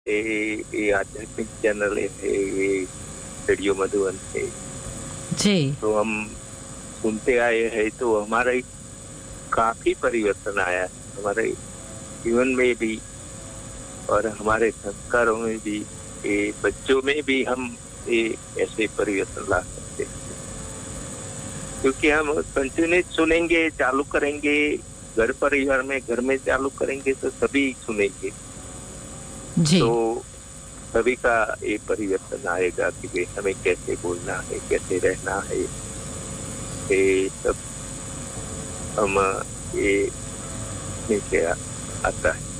ये आध्यात्मिक चैनल है, ये रेडियो मधुबन है। जी तो हम सुनते आए हैं, तो हमारा काफी परिवर्तन आया है हमारे जीवन में भी और हमारे संस्कारों में भी। ये बच्चों में भी हम ये ऐसे परिवर्तन ला सकते हैं, क्योंकि हम कंटिन्यू सुनेंगे, चालू करेंगे घर परिवार में, घर में चालू करेंगे तो सभी सुनेंगे। जी तो सभी का ये परिवर्तन आएगा कि भाई हमें कैसे बोलना है, कैसे रहना है। ये सब हम ये नीचे आता है।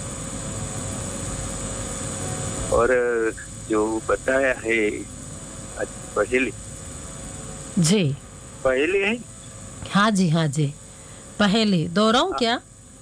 और जो बताया है आज पहले जी। पहले है। हाँ जी, हाँ जी, पहेली दोहराऊं क्या?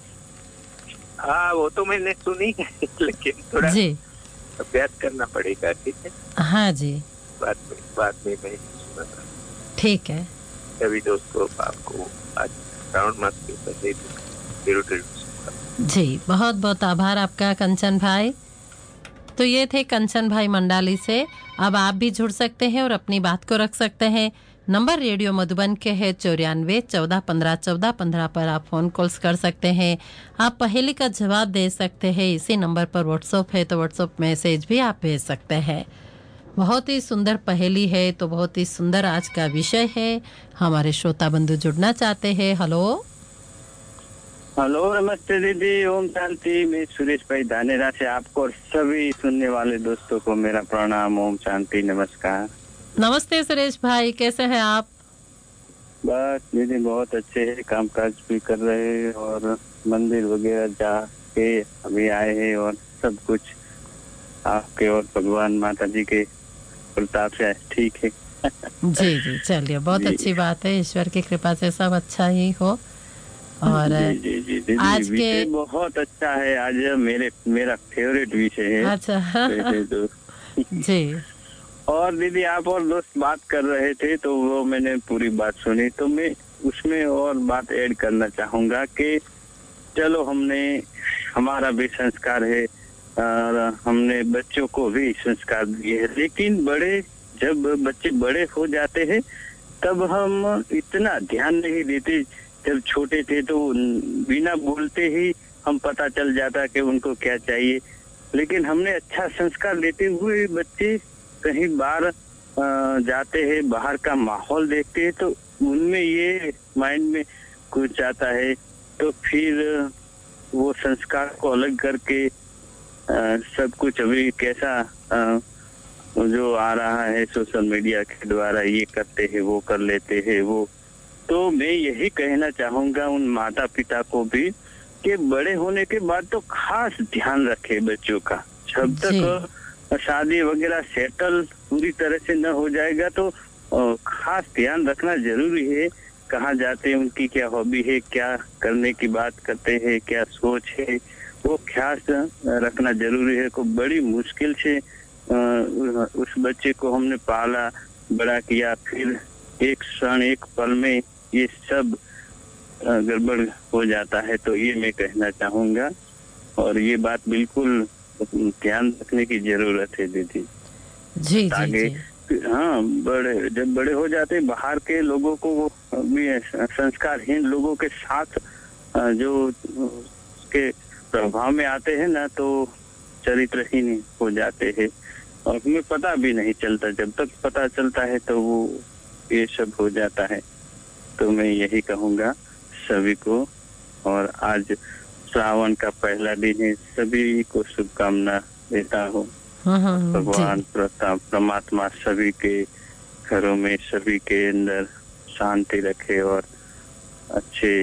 हाँ, वो तो मैंने सुनी है लेकिन थोड़ा जी अभ्यास करना पड़ेगा। ठीक है, हाँ जी, बाद में मैं सुनाता ठीक है। सभी दोस्तों को, आपको आज श्रावण मास के पहले जरूर जरूर सुनाता। जी बहुत बहुत आभार आपका कंचन भाई। तो ये थे कंचन भाई मंडाली से। अब आप भी जुड़ सकते हैं और अपनी बात को रख सकते हैं। नंबर रेडियो मधुबन के है 94 14 15 14 15 पर आप फोन कॉल्स कर सकते हैं। आप पहेली का जवाब दे सकते हैं। इसी नंबर पर व्हाट्सएप है तो व्हाट्सएप मैसेज भी आप भेज सकते हैं। बहुत ही सुंदर पहेली है, तो बहुत ही सुंदर आज का विषय है। हमारे श्रोता बंधु जुड़ना चाहते हैं। हेलो। हेलो, नमस्ते दीदी, ओम शांति। मैं सुरेश भाई धानेरा से आपको और सभी सुनने वाले दोस्तों को मेरा प्रणाम, ओम शांति, नमस्कार। नमस्ते सुरेश भाई, कैसे हैं आप? बस दीदी बहुत अच्छे हैं, कामकाज भी कर रहे हैं और मंदिर वगैरह जाके अभी आए हैं और सब कुछ आपके और भगवान माता जी के प्रताप से ठीक है। जी जी, चलिए बहुत जी अच्छी बात है। ईश्वर की कृपा से सब अच्छा ही हो। और जी जी जी दीदी, आज के विषय बहुत अच्छा है आज। मेरा फेवरेट विषय है अच्छा वैसे तो। जी और दीदी आप और दोस्त बात कर रहे थे तो वो मैंने पूरी बात सुनी, तो मैं उसमें और बात ऐड करना चाहूंगा कि चलो हमारा भी संस्कार है और हमने बच्चों को भी संस्कार दिए हैं, लेकिन जब बच्चे बड़े हो जाते हैं तब हम इतना ध्यान नहीं देते। जब छोटे थे तो बिना बोलते ही हम पता चल जाता कि उनको क्या चाहिए। लेकिन हमने अच्छा संस्कार देते हुए बच्चे कहीं बाहर जाते हैं, बाहर का माहौल देखते हैं, तो उनमें ये माइंड में कुछ आता है, तो फिर वो संस्कार को अलग करके सब कुछ अभी कैसा जो आ रहा है सोशल मीडिया के द्वारा, ये करते हैं, वो कर लेते हैं वो। तो मैं यही कहना चाहूंगा उन माता पिता को भी कि बड़े होने के बाद तो खास ध्यान रखे बच्चों का। जब जी तक शादी वगैरह सेटल पूरी तरह से न हो जाएगा तो खास ध्यान रखना जरूरी है। कहाँ जाते हैं, उनकी क्या हॉबी है, क्या करने की बात करते हैं, क्या सोच है, वो खास रखना जरूरी है। को बड़ी मुश्किल से उस बच्चे को हमने पाला, बड़ा किया, फिर एक क्षण एक पल में ये सब गड़बड़ हो जाता है। तो ये मैं कहना चाहूंगा और ये बात बिल्कुल ध्यान रखने की जरूरत है दीदी। जी जी आगे जी हाँ, जब बड़े हो जाते बाहर के लोगों को, वो भी संस्कारहीन लोगों के साथ जो के प्रभाव में आते हैं ना, तो चरित्रहीन हो जाते हैं और हमें पता भी नहीं चलता। जब तक पता चलता है तो वो ये सब हो जाता है। तो मैं यही कहूंगा सभी को, और आज श्रावण का पहला दिन है, सभी को शुभकामना देता हूँ। भगवान जी परमात्मा सभी के घरों में, सभी के अंदर शांति रखे और अच्छे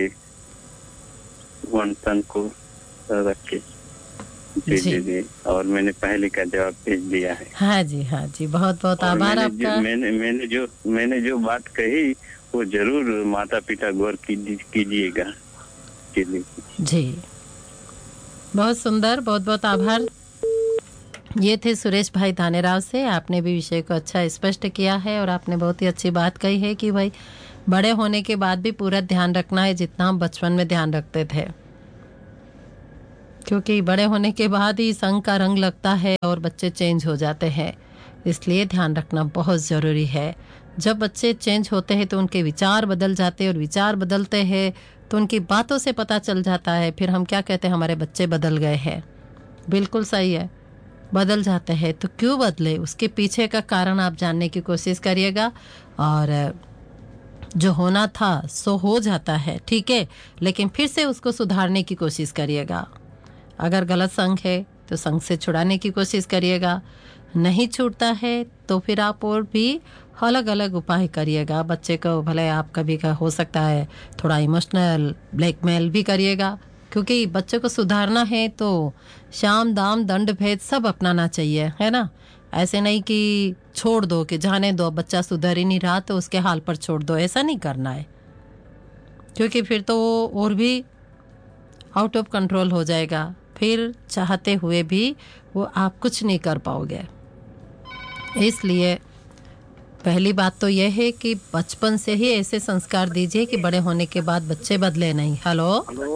मन तन को रखे। जी जी जी जी। और मैंने पहले का जवाब भेज दिया है। हाँ जी, हाँ जी, बहुत बहुत और आभार आपका। मैंने जो बात कही वो जरूर माता पिता गौर कीजिएगा। जी बहुत सुंदर, बहुत बहुत आभार। ये थे सुरेश भाई धानेराव से। आपने भी विषय को अच्छा स्पष्ट किया है और आपने बहुत ही अच्छी बात कही है कि भाई बड़े होने के बाद भी पूरा ध्यान रखना है जितना हम बचपन में ध्यान रखते थे। क्योंकि बड़े होने के बाद ही संग का रंग लगता है और बच्चे चेंज हो जाते हैं, इसलिए ध्यान रखना बहुत ज़रूरी है। जब बच्चे चेंज होते हैं तो उनके विचार बदल जाते हैं, और विचार बदलते हैं तो उनकी बातों से पता चल जाता है, फिर हम क्या कहते हैं, हमारे बच्चे बदल गए हैं। बिल्कुल सही है, बदल जाते हैं। तो क्यों बदले, उसके पीछे का कारण आप जानने की कोशिश करिएगा। और जो होना था सो हो जाता है, ठीक है, लेकिन फिर से उसको सुधारने की कोशिश करिएगा। अगर गलत संग है तो संग से छुड़ाने की कोशिश करिएगा। नहीं छूटता है तो फिर आप और भी अलग अलग उपाय करिएगा। बच्चे को भले आप कभी का हो सकता है थोड़ा इमोशनल ब्लैकमेल भी करिएगा, क्योंकि बच्चे को सुधारना है तो शाम दाम दंड भेद सब अपनाना चाहिए, है ना। ऐसे नहीं कि छोड़ दो, कि जाने दो, बच्चा सुधर ही नहीं रहा तो उसके हाल पर छोड़ दो, ऐसा नहीं करना है, क्योंकि फिर तो वो और भी आउट ऑफ कंट्रोल हो जाएगा। फिर चाहते हुए भी वो आप कुछ नहीं कर पाओगे। इसलिए पहली बात तो यह है कि बचपन से ही ऐसे संस्कार दीजिए कि बड़े होने के बाद बच्चे बदले नहीं। हेलो,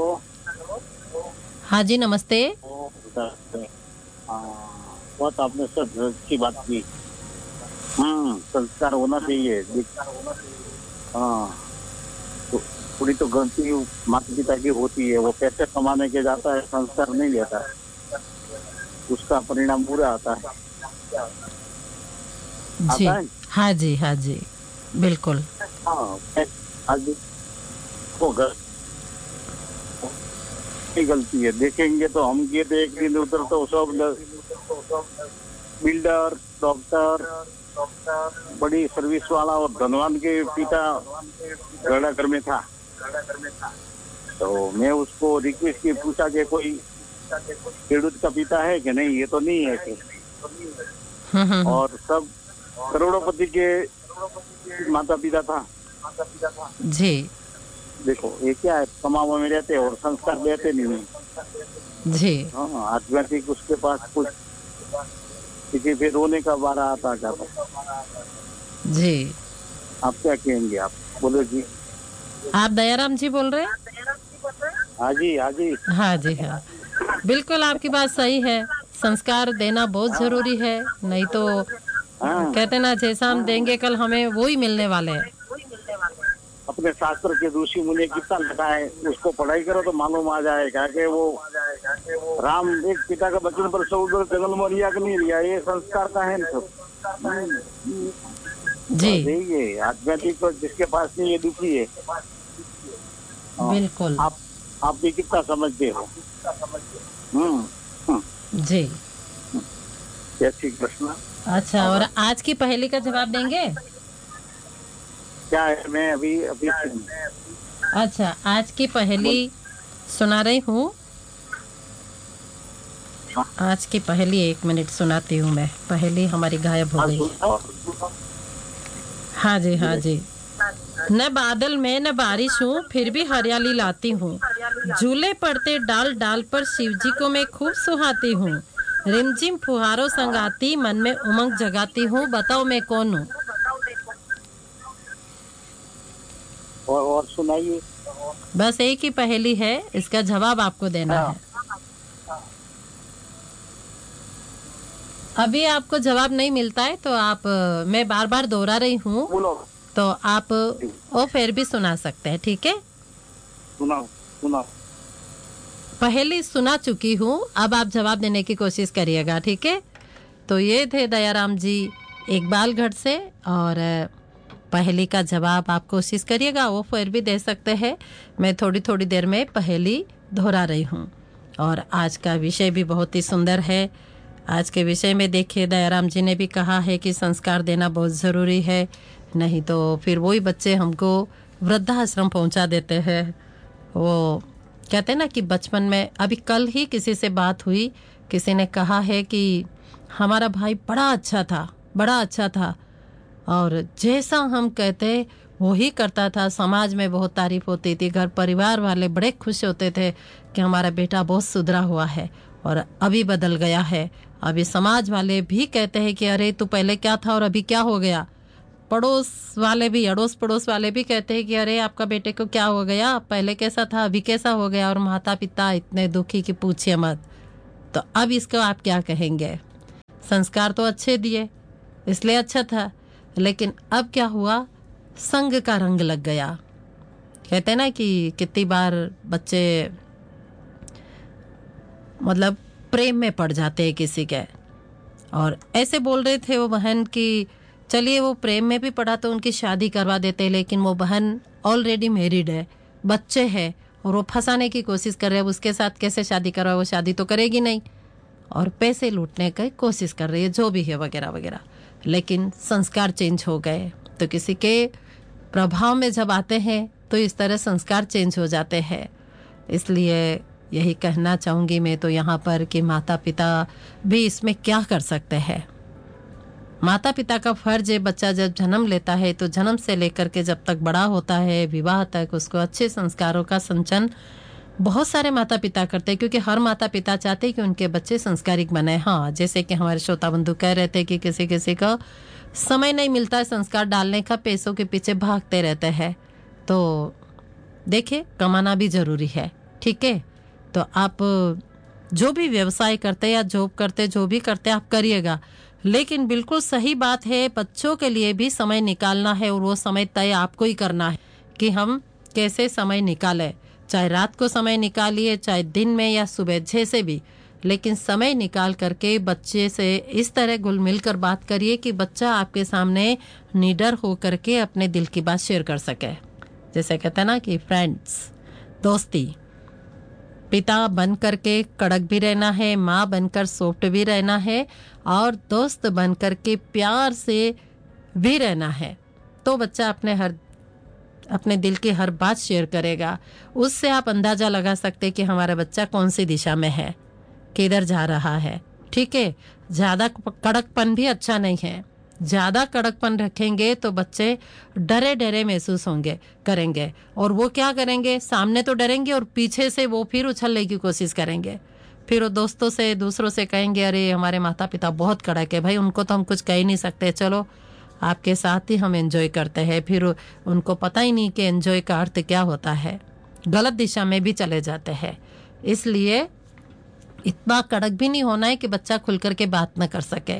हाँ जी, नमस्ते। बहुत आपने सब अच्छी बात की। संस्कार होना चाहिए। हाँ, थोड़ी तो गलती माता पिता की होती है, वो पैसे कमाने के जाता है, संस्कार नहीं लेता है, उसका परिणाम बुरा आता है। जी, हाँ जी, हाँ जी, बिल्कुल। हाँ, आज वो गलती है, देखेंगे तो हम ये तो एक दिन उधर तो सब बिल्डर, डॉक्टर, बड़ी सर्विस वाला और धनवान के पिता गढ़ाकर में था। तो मैं उसको रिक्वेस्ट की पूछा कि कोई खेडूत का पिता है कि नहीं, ये तो नहीं है कि। और सब करोड़पति के माता पिता था जी। देखो ये क्या है, कमावा में रहते और संस्कार देते नहीं जी। हाँ, आध्यात्मिक उसके पास कुछ किसी फिर रोने का बारा आता जाता। जी, आप क्या कहेंगे, आप बोलो जी। आप दयाराम जी बोल रहे हैं? हाँ जी, हाँ जी, हाँ जी, हाँ, बिल्कुल आपकी बात सही है। संस्कार देना बहुत जरूरी है, नहीं तो कहते ना जैसा हम देंगे कल हमें वो ही मिलने वाले हैं। अपने शास्त्र के ऋषि मुनि कितना लिखा है, उसको पढ़ाई करो तो मालूम आ जाएगा कि वो राम एक पिता का बचन पर सौदर जंगल में लिया कि नहीं लिया, ये संस्कार का है सब। जी, ये आध्यात्मिक तो जिसके पास नहीं ये दुखी है। बिल्कुल। आप भी कितना समझते हो। जी, कैसी प्रश्न। अच्छा, और आज की पहेली का जवाब देंगे? क्या है, मैं अभी अच्छा, आज की पहेली सुना रही हूँ। आज की पहेली 1 मिनट सुनाती हूँ मैं, पहेली हमारी गायब हो गई। हाँ जी, हाँ जी। न बादल में न बारिश हूँ, फिर भी हरियाली लाती हूँ। झूले पड़ते डाल डाल पर शिव जी को मैं खूब सुहाती हूँ। रिमझिम फुहारों संगाती, मन में उमंग जगाती हूँ। बताओ मैं कौन हूँ? और सुनाइए। बस एक ही पहेली है, इसका जवाब आपको देना है। अभी आपको जवाब नहीं मिलता है तो आप, मैं बार बार दोहरा रही हूँ तो आप वो फिर भी सुना सकते हैं, ठीक है? सुनाओ। पहेली सुना चुकी हूँ, अब आप जवाब देने की कोशिश करिएगा, ठीक है? तो ये थे दयाराम जी इकबालगढ़ से, और पहेली का जवाब आप कोशिश करिएगा, वो फिर भी दे सकते हैं। मैं थोड़ी थोड़ी देर में पहेली दोहरा रही हूँ। और आज का विषय भी बहुत ही सुंदर है। आज के विषय में देखिए, दयाराम जी ने भी कहा है कि संस्कार देना बहुत ज़रूरी है, नहीं तो फिर वही बच्चे हमको वृद्धाश्रम पहुंचा देते हैं। वो कहते हैं ना कि बचपन में, अभी कल ही किसी से बात हुई, किसी ने कहा है कि हमारा भाई बड़ा अच्छा था और जैसा हम कहते वही करता था। समाज में बहुत तारीफ होती थी, घर परिवार वाले बड़े खुश होते थे कि हमारा बेटा बहुत सुधरा हुआ है, और अभी बदल गया है। अभी समाज वाले भी कहते हैं कि अरे तू पहले क्या था और अभी क्या हो गया। पड़ोस वाले भी, अड़ोस पड़ोस वाले भी कहते हैं कि अरे आपका बेटे को क्या हो गया, पहले कैसा था अभी कैसा हो गया, और माता पिता इतने दुखी कि पूछिए मत। तो अब इसको आप क्या कहेंगे? संस्कार तो अच्छे दिए इसलिए अच्छा था, लेकिन अब क्या हुआ, संग का रंग लग गया। कहते हैं ना कि कितनी बार बच्चे मतलब प्रेम में पड़ जाते हैं किसी के, और ऐसे बोल रहे थे वो बहन कि चलिए वो प्रेम में भी पड़ा तो उनकी शादी करवा देते, लेकिन वो बहन ऑलरेडी मैरिड है, बच्चे हैं, और वो फंसाने की कोशिश कर रहे हैं। उसके साथ कैसे शादी करवा, वो शादी तो करेगी नहीं, और पैसे लूटने की कोशिश कर रही है, जो भी है वगैरह वगैरह। लेकिन संस्कार चेंज हो गए, तो किसी के प्रभाव में जब आते हैं तो इस तरह संस्कार चेंज हो जाते हैं। इसलिए यही कहना चाहूँगी मैं तो यहाँ पर कि माता पिता भी इसमें क्या कर सकते हैं। माता पिता का फर्ज है, बच्चा जब जन्म लेता है तो जन्म से लेकर के जब तक बड़ा होता है विवाह तक, उसको अच्छे संस्कारों का संचन बहुत सारे माता पिता करते हैं, क्योंकि हर माता पिता चाहते हैं कि उनके बच्चे संस्कारिक बने। हाँ, जैसे कि हमारे श्रोता बंधु कह रहे थे कि किसी किसी का समय नहीं मिलता है संस्कार डालने का, पैसों के पीछे भागते रहते हैं। तो देखिए, कमाना भी जरूरी है, ठीक है। तो आप जो भी व्यवसाय करते या जॉब करते, जो भी करते आप करिएगा, लेकिन बिल्कुल सही बात है, बच्चों के लिए भी समय निकालना है, और वो समय तय आपको ही करना है कि हम कैसे समय निकालें। चाहे रात को समय निकालिए, चाहे दिन में या सुबह, जैसे भी, लेकिन समय निकाल करके बच्चे से इस तरह घुल मिल कर बात करिए कि बच्चा आपके सामने निडर हो करके अपने दिल की बात शेयर कर सके। जैसे कहते हैं ना कि फ्रेंड्स, दोस्ती, पिता बन करके कड़क भी रहना है, माँ बनकर सॉफ्ट भी रहना है, और दोस्त बन करके प्यार से भी रहना है। तो बच्चा अपने दिल की हर बात शेयर करेगा। उससे आप अंदाजा लगा सकते हैं कि हमारा बच्चा कौन सी दिशा में है, किधर जा रहा है, ठीक है। ज्यादा कड़कपन भी अच्छा नहीं है। ज्यादा कड़कपन रखेंगे तो बच्चे डरे डरे महसूस करेंगे, और वो क्या करेंगे, सामने तो डरेंगे और पीछे से वो फिर उछलने की कोशिश करेंगे। फिर वो दोस्तों से, दूसरों से कहेंगे अरे हमारे माता पिता बहुत कड़क है, भाई उनको तो हम कुछ कह ही नहीं सकते, चलो आपके साथ ही हम एंजॉय करते हैं। फिर उनको पता ही नहीं कि एंजॉय का अर्थ क्या होता है, गलत दिशा में भी चले जाते हैं। इसलिए इतना कड़क भी नहीं होना है कि बच्चा खुल करके बात न कर सके।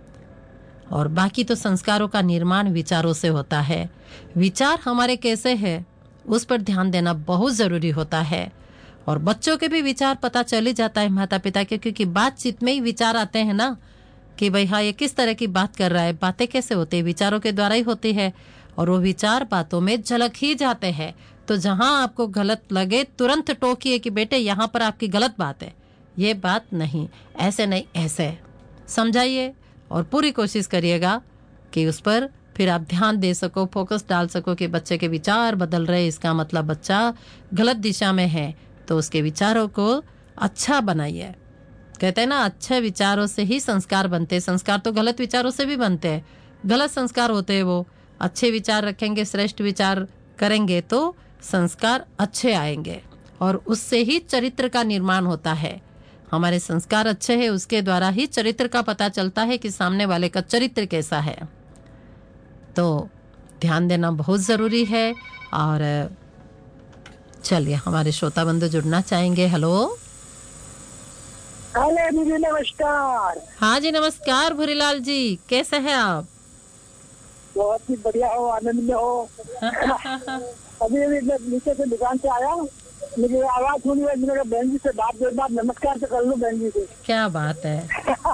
और बाकी तो संस्कारों का निर्माण विचारों से होता है। विचार हमारे कैसे हैं उस पर ध्यान देना बहुत जरूरी होता है, और बच्चों के भी विचार पता चल ही जाता है माता पिता के, क्योंकि बातचीत में ही विचार आते हैं ना कि भाई हाँ ये किस तरह की बात कर रहा है। बातें कैसे होती है, विचारों के द्वारा ही होती है, और वो विचार बातों में झलक ही जाते हैं। तो जहां आपको गलत लगे तुरंत टोकिए कि बेटे यहाँ पर आपकी गलत बात है, ये बात नहीं, ऐसे नहीं ऐसे समझाइए, और पूरी कोशिश करिएगा कि उस पर फिर आप ध्यान दे सको, फोकस डाल सको कि बच्चे के विचार बदल रहे, इसका मतलब बच्चा गलत दिशा में है, तो उसके विचारों को अच्छा बनाइए। कहते हैं ना, अच्छे विचारों से ही संस्कार बनते हैं। संस्कार तो गलत विचारों से भी बनते हैं, गलत संस्कार होते हैं वो। अच्छे विचार रखेंगे, श्रेष्ठ विचार करेंगे तो संस्कार अच्छे आएंगे, और उससे ही चरित्र का निर्माण होता है। हमारे संस्कार अच्छे हैं, उसके द्वारा ही चरित्र का पता चलता है कि सामने वाले का चरित्र कैसा है। तो ध्यान देना बहुत जरूरी है। और चलिए हमारे श्रोता बंधु जुड़ना चाहेंगे। हेलो दीदी नमस्कार। हाँ जी नमस्कार भूरीलाल जी, कैसे हैं आप? बहुत ही बढ़िया हो, आनंद में हो। अभी मैं नीचे से दुकान से आया, मुझे आवाज सुनी है, मैंने बहन जी से बात नमस्कार तो कर लूं बहन जी से। क्या बात है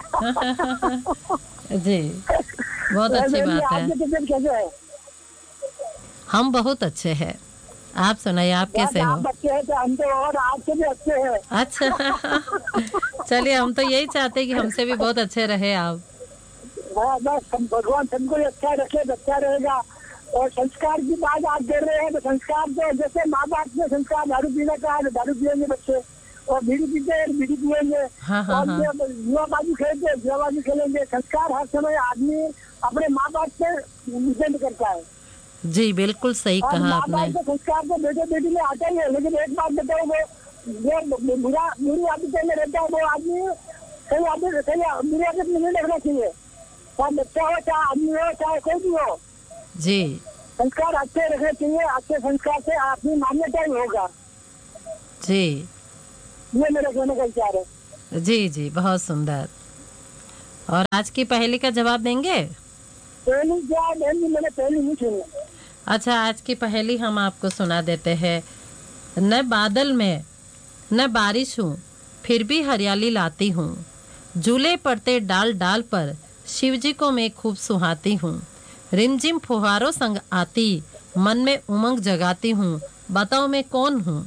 जी, बहुत अच्छी बात है। आपके तबियत कैसे है? हम बहुत अच्छे हैं, आप सुनाइए, आप कैसे हो? आप अच्छे हैं तो हम तो और आपसे भी अच्छे हैं। अच्छा चलिए, हम तो यही चाहते हैं कि हमसे भी बहुत अच्छे रहे आप। बस भगवान सबको अच्छा रखे, अच्छा रहेगा। और संस्कार की बात आप कर रहे हैं, तो संस्कार तो जैसे माँ बाप ने संस्कार दारू पीने का है, दारू पियेंगे बच्चे, और बीड़ी पीते हैं बीड़ी पियेंगे, और जुआबाजी खेलते हैं जुआबाजी खेलेंगे। संस्कार हर समय आदमी अपने माँ बाप से डिपेंड करता है। जी बिल्कुल सही कहा आपने। तो संस्कार तो बेटे बेटी में आता ही है, लेकिन एक बात बताओ, वो बुरी आदत में रहता है वो आदमी सही आदत बुरी आदत में नहीं रखना चाहिए। चाहे बच्चा हो, चाहे आदमी हो, चाहे कोई भी हो, जी संस्कार अच्छे रखने चाहिए, अच्छे संस्कार से आपकी मान्यता ही होगा। जी ये मेरा कहने का विचार है। जी जी, बहुत सुंदर। और आज की पहेली का जवाब देंगे? पहली क्या पहली मैंने पहली नहीं सुनी। अच्छा, आज की पहेली हम आपको सुना देते हैं। न बादल में न बारिश हूँ, फिर भी हरियाली लाती हूँ। झूले पड़ते डाल डाल पर, शिव जी को मैं खूब सुहाती हूँ। रिमझिम फुहारों संग आती, मन में उमंग जगाती हूँ। बताओ मैं कौन हूँ?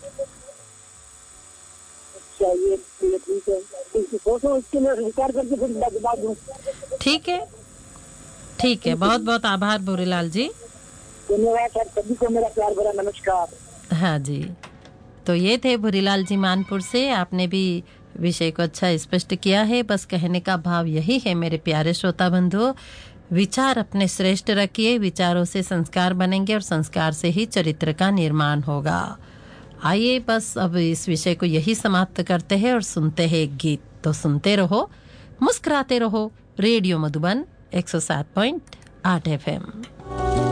अच्छा ये ठीक है, सोचो इसके लिए विचार करके फिर बता दूं। ठीक है, ठीक है। बहुत बहुत आभार भूरीलाल जी। धन्यवाद सर, सभी को मेरा प्यार भरा नमस्कार। हाँ जी, तो ये थे भूरीलाल जी मानपुर से। आपने भी विषय को अच्छा स्पष्ट किया है। बस कहने का भाव यही है मेरे प्यारे श्रोता बंधुओं, विचार अपने श्रेष्ठ रखिए। विचारों से संस्कार बनेंगे और संस्कार से ही चरित्र का निर्माण होगा। आइए बस अब इस विषय को यही समाप्त करते हैं और सुनते हैं एक गीत। तो सुनते रहो, मुस्कुराते रहो। Radio Madhuban 107.8 FM।